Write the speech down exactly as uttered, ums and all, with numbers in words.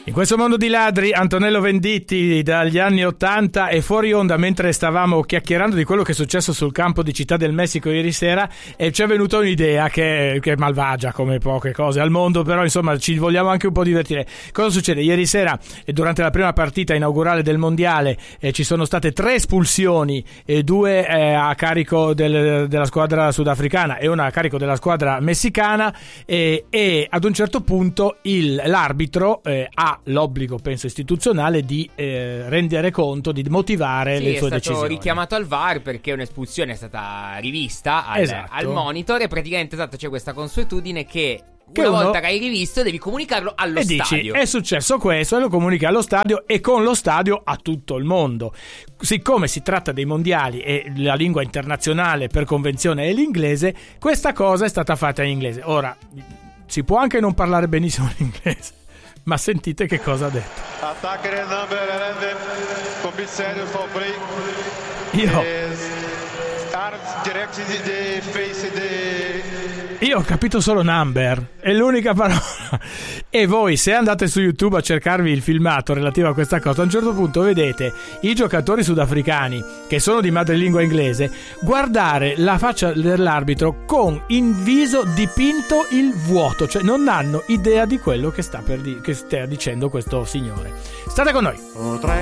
In questo mondo di ladri, Antonello Venditti dagli anni ottanta è fuori onda mentre stavamo chiacchierando di quello che è successo sul campo di Città del Messico ieri sera, e ci è venuta un'idea che, che è malvagia come poche cose al mondo, però insomma ci vogliamo anche un po' divertire. Cosa succede? Ieri sera, durante la prima partita inaugurale del mondiale, eh, ci sono state tre espulsioni, e due eh, a carico del, della squadra sudafricana e una a carico della squadra messicana, eh, e ad un certo punto il, l'arbitro eh, ha l'obbligo, penso istituzionale, di eh, rendere conto, di motivare sì, le sue decisioni. Sì, è stato richiamato al V A R perché un'espulsione è stata rivista al, esatto. al monitor, e praticamente esatto c'è questa consuetudine che Che una uno... volta che hai rivisto devi comunicarlo allo e stadio. Dici, è successo questo, e lo comunichi allo stadio e con lo stadio a tutto il mondo. Siccome si tratta dei mondiali e la lingua internazionale per convenzione è l'inglese, questa cosa è stata fatta in inglese. Ora, si può anche non parlare benissimo l'inglese, ma sentite che cosa ha detto. Attaccare number eleven, commissario for break. Io Io ho capito solo number, è l'unica parola. E voi, se andate su YouTube a cercarvi il filmato relativo a questa cosa, a un certo punto vedete i giocatori sudafricani, che sono di madrelingua inglese, guardare la faccia dell'arbitro con in viso dipinto il vuoto, cioè non hanno idea di quello che sta, per di- che sta dicendo questo signore. State con noi.